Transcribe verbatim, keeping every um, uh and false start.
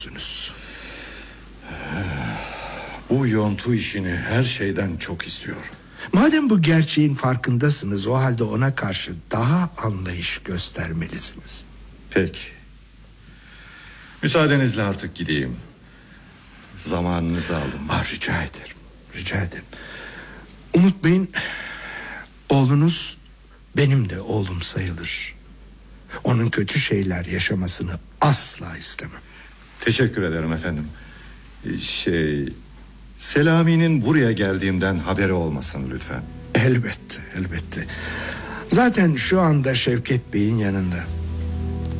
Bu yontu işini her şeyden çok istiyor. Madem bu gerçeğin farkındasınız, o halde ona karşı daha anlayış göstermelisiniz. Peki. Müsaadenizle artık gideyim. Zamanınızı aldım. Ah, rica ederim. Rica ederim. Unutmayın, oğlunuz benim de oğlum sayılır. Onun kötü şeyler yaşamasını asla istemem. Teşekkür ederim efendim. Şey, Selami'nin buraya geldiğimden haberi olmasın lütfen. Elbette, elbette. Zaten şu anda Şevket Bey'in yanında.